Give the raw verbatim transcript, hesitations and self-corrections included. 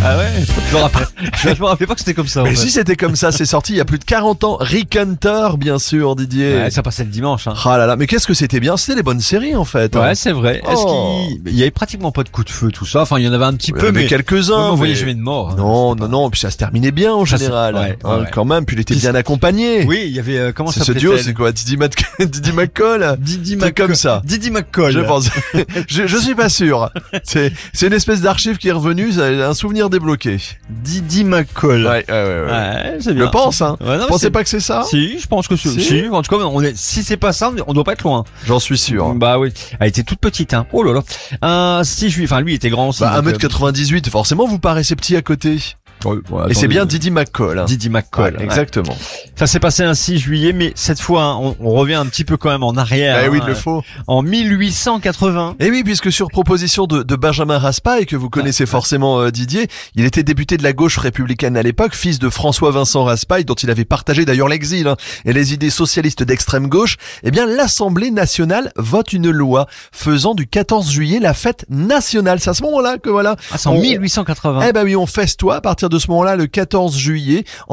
Ah ouais, je me rappelle. Je me rappelais pas que c'était comme ça. Mais en fait. si c'était comme ça, c'est sorti il y a plus de quarante ans. Rick Hunter, bien sûr, Didier. Ouais, ça passait le dimanche. Hein. Ah là là, mais qu'est-ce que c'était bien, c'était les bonnes séries en fait. hein. Ouais, c'est vrai. Est-ce Oh. qu'il il y avait pratiquement pas de coups de feu, tout ça. Enfin, il y en avait un petit Il y en peu, avait mais quelques-uns. Ouais, mais on voyait mais- jamais de mort. hein. Non, C'était non, pas- non, puis ça se terminait bien en Ça, c'est- général. ouais, Hein, ouais. quand même, puis il était Puis bien c'est- accompagné. Oui, il y avait euh, comment C'est ça ce duo, c'est quoi Didi, Mac... Didi McCall Didi Truc comme ça. Didi McCall. Je pense. je, je suis pas sûr. C'est, c'est une espèce d'archive qui est revenue, c'est un souvenir débloqué. Didi McCall. Ouais, ouais, ouais. ouais. Ouais, c'est Je bien. pense, hein. Ouais, non, mais Pensez c'est- pas que c'est ça Si, je pense que c'est. Si. Si, en tout cas, on est. Si c'est pas ça, on doit pas être loin. J'en suis sûr. Bah oui. Elle était toute petite, hein. Oh là là. Un six juillet. Enfin, lui il était grand aussi. Bah, donc, un mètre quatre-vingt-dix-huit, forcément, vous paraissez petit à côté. euh, ouais, ouais, Et c'est attendez. bien Didi McCall. hein. Didi McCall. Ouais, ouais. exactement. Ça s'est passé un six juillet, mais cette fois, hein, on, on revient un petit peu quand même en arrière. Eh oui, hein, il le faut. En mille huit cent quatre-vingts. Et oui, puisque sur proposition de, de Benjamin Raspail, que vous connaissez forcément euh, Didier, il était député de la gauche républicaine à l'époque, fils de François-Vincent Raspail, dont il avait partagé d'ailleurs l'exil hein, et les idées socialistes d'extrême gauche. Eh bien, l'Assemblée nationale vote une loi faisant du quatorze juillet la fête nationale. C'est à ce moment-là que voilà. Ah, c'est en on- mille huit cent quatre-vingts. Eh ben oui, on festoie à partir de ce moment-là, le quatorze juillet.